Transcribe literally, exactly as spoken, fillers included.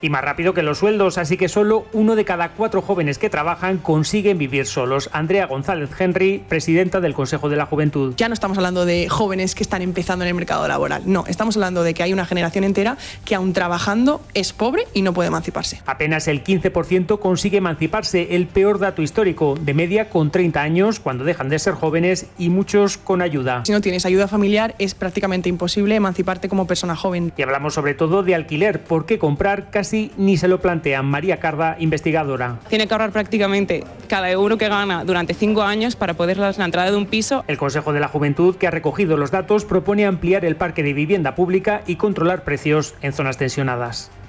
Y más rápido que los sueldos, así que solo uno de cada cuatro jóvenes que trabajan consiguen vivir solos. Andrea González Henry, presidenta del Consejo de la Juventud. Ya no estamos hablando de jóvenes que están empezando en el mercado laboral, no, estamos hablando de que hay una generación entera que aún trabajando es pobre y no puede emanciparse. Apenas el quince por ciento consigue emanciparse, el peor dato histórico, de media con treinta años cuando dejan de ser jóvenes y muchos con ayuda. Si no tienes ayuda familiar es prácticamente imposible emanciparte como persona joven. Y hablamos sobre todo de alquiler, porque comprar casi ni se lo plantean. María Carda, investigadora. Tiene que ahorrar prácticamente cada euro que gana durante cinco años para poder dar la entrada de un piso. El Consejo de la Juventud, que ha recogido los datos, propone ampliar el parque de vivienda pública y controlar precios en zonas tensionadas.